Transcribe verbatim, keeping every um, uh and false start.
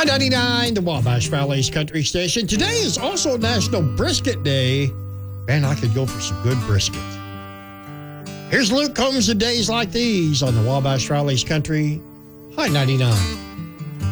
High ninety-nine, the Wabash Valley's country station. Today is also National Brisket Day. Man, I could go for some good brisket. Here's Luke Combs and Days Like These on the Wabash Valley's country. High ninety-nine.